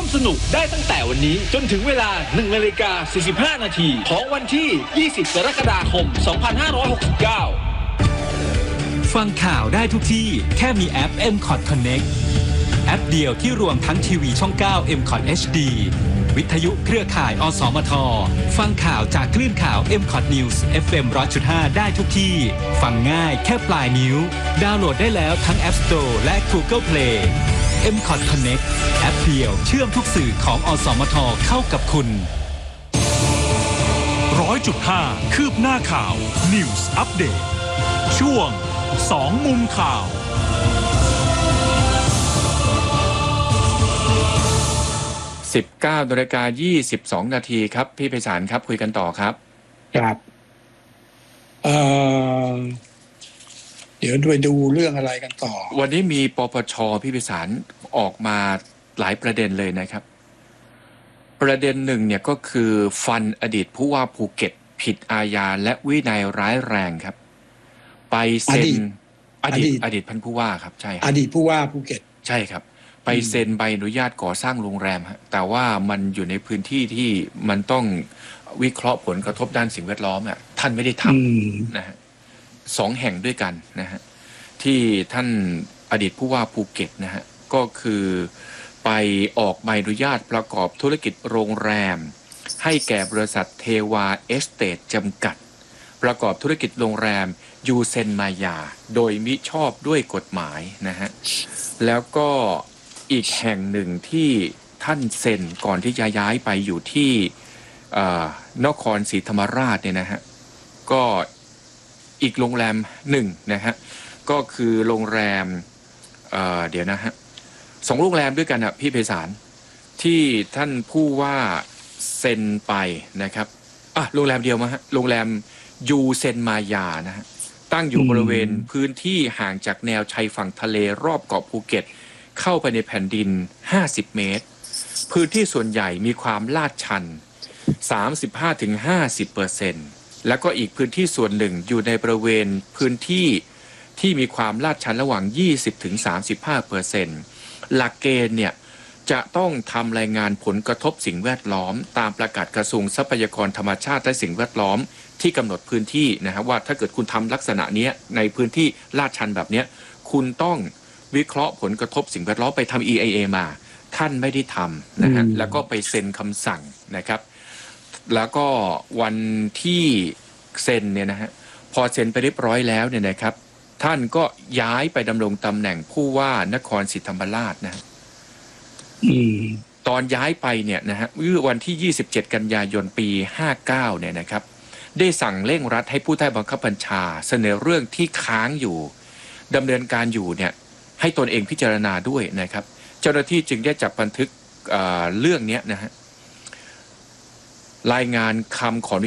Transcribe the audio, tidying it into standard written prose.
สนุกได้ตั้งแต่วันนี้จนถึงเวลา 1:45 นาทีของวันที่ 20 กรกฎาคม 2569 ฟังข่าวได้ทุกที่แค่มีแอป MCOT Connect แอปเดียวที่รวมทั้งทีวีช่อง 9 MCOT HD วิทยุเครือข่ายอสมทฟังข่าวจากคลื่นข่าว MCOT News FM 100.5 ได้ทุกที่ฟังง่ายแค่ปลายนิ้วดาวน์โหลดได้แล้วทั้ง App Store และ Google Play MCOT Connect แอปเดียวเชื่อมทุกสื่อของอสมทเข้ากับคุณ 100.5 คืบหน้าข่าว News Update ช่วง2 มุมข่าว 19:22 นาทีครับพี่ไพศาลครับคุยกันต่อครับครับเดี๋ยวไปดูเรื่องอะไรกันต่อวันนี้มีปปช.พี่ไพศาลออกมาหลายประเด็นเลยนะครับประเด็นหนึ่งเนี่ยก็คือฟันอดีตผู้ว่าภูเก็ตผิดอาญาและวินัยร้ายแรงครับไปเซ็นอดีตพันผู้ว่าครับใช่อดีตผู้ว่าภูเก็ตใช่ครับไปเซ็นใบอนุญาตก่อสร้างโรงแรมฮะแต่ว่ามันอยู่ในพื้นที่ที่มันต้องวิเคราะห์ผลกระทบด้านสิ่งแวดล้อมอ่ะท่านไม่ได้ทำนะฮะ2 แห่งด้วยกันนะฮะที่ท่านอดีตผู้ว่าภูเก็ตนะฮะก็คือไปออกใบอนุญาตประกอบธุรกิจโรงแรมให้แก่บริษัทเทวาเอสเตทจำกัดประกอบธุรกิจโรงแรมยูเซนมายาโดยมิชอบด้วยกฎหมายนะฮะแล้วก็อีกแห่งหนึ่งที่ท่านเซ็นก่อนที่จะย้ายไปอยู่ที่นครศรีธรรมราชเนี่ยนะฮะก็อีกโรงแรมหนึ่งนะฮะก็คือโรงแรมเดี๋ยวนะฮะ2 โรงแรมด้วยกันนะพี่ไพศาลที่ท่านผู้ว่าเซ็นไปนะครับโรงแรมเดียวมาฮะโรงแรมยูเซนมายานะฮะตั้งอยู่บริเวณพื้นที่ห่างจากแนวชายฝั่งทะเลรอบเกาะภูเก็ตเข้าไปในแผ่นดิน50 เมตรพื้นที่ส่วนใหญ่มีความลาดชัน 35-50% แล้วก็อีกพื้นที่ส่วนหนึ่งอยู่ในบริเวณพื้นที่ที่มีความลาดชันระหว่าง 20-35% หลักเกณฑ์เนี่ยจะต้องทำรายงานผลกระทบสิ่งแวดล้อมตามประกาศกระทรวงทรัพยากรธรรมชาติและสิ่งแวดล้อมที่กำหนดพื้นที่นะฮะว่าถ้าเกิดคุณทำลักษณะนี้ในพื้นที่ลาดชันแบบนี้คุณต้องวิเคราะห์ผลกระทบสิ่งแวดล้อมไปทำ EIA มาท่านไม่ได้ทำนะฮะแล้วก็ไปเซ็นคำสั่งนะครับแล้วก็วันที่เซ็นเนี่ยนะฮะพอเซ็นไปเรียบร้อยแล้วเนี่ยนะครับท่านก็ย้ายไปดำรงตำแหน่งผู้ว่านครศรีธรรมราชนะตอนย้ายไปเนี่ยนะฮะเมื่อวันที่ 27 กันยายน ปี 59 เนี่ยนะครับได้สั่งเร่งรัดให้ผู้ใต้บังคับบัญชาเสนอเรื่องที่ค้างอยู่ดำเนินการอยู่เนี่ยให้ตนเองพิจารณาด้วยนะครับเจ้าหน้าที่จึงได้จับบันทึกเรื่องนี้นะฮะรายงานคำขอ